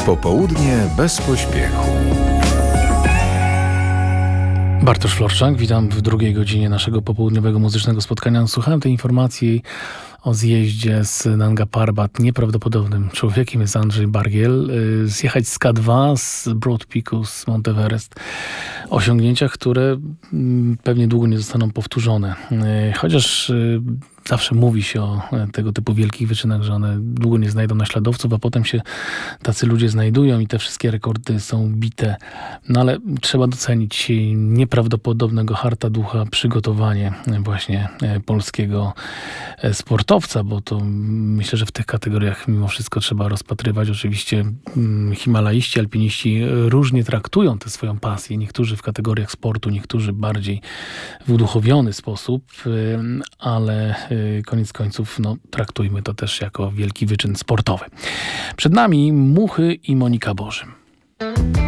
Popołudnie bez pośpiechu. Bartosz Florczak, witam w drugiej godzinie naszego popołudniowego muzycznego spotkania. Słuchałem tej informacji o zjeździe z Nanga Parbat. Nieprawdopodobnym człowiekiem jest Andrzej Bargiel. Zjechać z K2, z Broad Peaku, z Mount Everest. Osiągnięcia, które pewnie długo nie zostaną powtórzone. Chociaż zawsze mówi się o tego typu wielkich wyczynach, że one długo nie znajdą naśladowców, a potem się tacy ludzie znajdują i te wszystkie rekordy są bite. No ale trzeba docenić nieprawdopodobnego harta ducha, przygotowanie właśnie polskiego sportowca, bo to myślę, że w tych kategoriach mimo wszystko trzeba rozpatrywać. Oczywiście himalaiści, alpiniści różnie traktują tę swoją pasję. Niektórzy w kategoriach sportu, niektórzy bardziej w uduchowiony sposób, ale koniec końców traktujmy to też jako wielki wyczyn sportowy. Przed nami Muchy i Monika Bożym.